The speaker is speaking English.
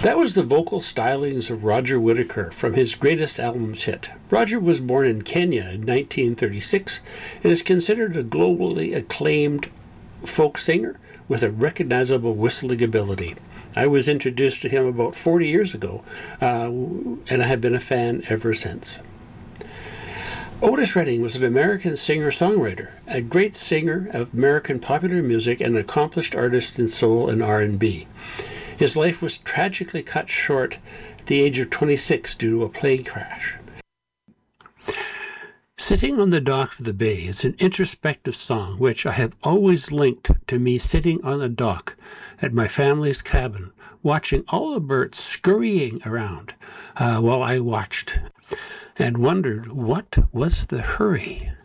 That was the vocal stylings of Roger Whittaker from his Greatest Albums hit. Roger was born in Kenya in 1936 and is considered a globally acclaimed folk singer with a recognizable whistling ability. I was introduced to him about 40 years ago, and I have been a fan ever since. Otis Redding was an American singer-songwriter, a great singer of American popular music, and an accomplished artist in soul and R&B. His life was tragically cut short at the age of 26 due to a plane crash. Sitting on the Dock of the Bay is an introspective song which I have always linked to me sitting on the dock at my family's cabin, watching all the birds scurrying around while I watched and wondered what was the hurry.